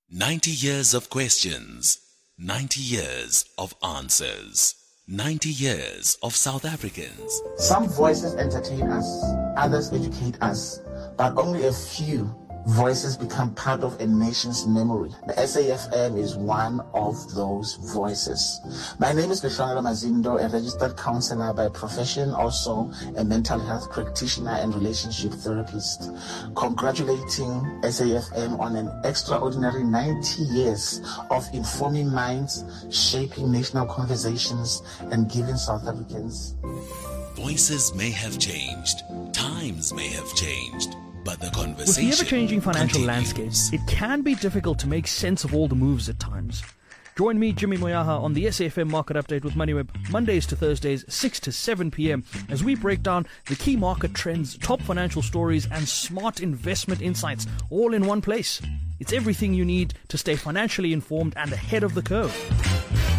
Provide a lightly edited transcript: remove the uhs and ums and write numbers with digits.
90 years of questions, 90 years of answers, 90 years of South Africans. Some voices entertain us, others educate us, but only a few voices become part of a nation's memory. The SAFM is one of those voices. My name is Leshwangela Mazindo, a registered counselor by profession, also a mental health practitioner and relationship therapist. Congratulating SAFM on an extraordinary 90 years of informing minds, shaping national conversations, and giving South Africans. Voices may have changed, times may have changed, but the With conversation the ever-changing financial continues. landscape, it can be difficult to make sense of all the moves at times. Join me, Jimmy Moyaha, on the SAFM Market Update with MoneyWeb, Mondays to Thursdays, 6 to 7 p.m, as we break down the key market trends, top financial stories, and smart investment insights, all in one place. It's everything you need to stay financially informed and ahead of the curve.